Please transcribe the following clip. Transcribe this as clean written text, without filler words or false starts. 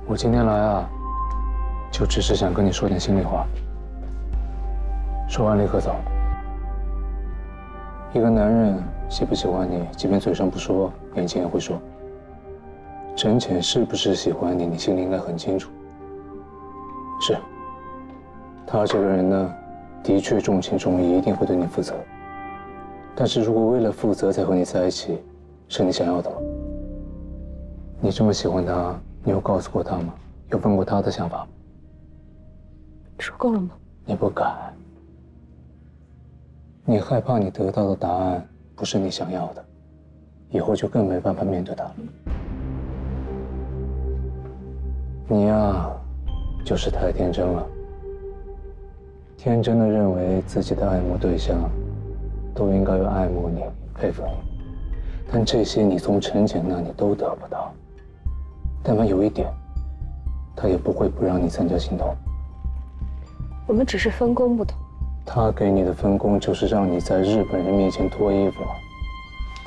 我今天来啊，就只是想跟你说点心里话。说完立刻走。一个男人喜不喜欢你，即便嘴上不说，眼睛也会说。陈浅是不是喜欢你，你心里应该很清楚。是。他这个人呢，的确重情重义，一定会对你负责。但是如果为了负责才和你在一起，是你想要的吗？你这么喜欢他，你有告诉过他吗？有问过他的想法吗？ 说够了吗？ 你不敢。你害怕你得到的答案不是你想要的，以后就更没办法面对他了。你呀，就是太天真了，天真的认为自己的爱慕对象都应该要爱慕你、佩服你，但这些你从陈浅那里都得不到。但凡有一点，他也不会不让你参加心动。 我们只是分工不同。 他给你的分工就是让你在日本人面前脱衣服。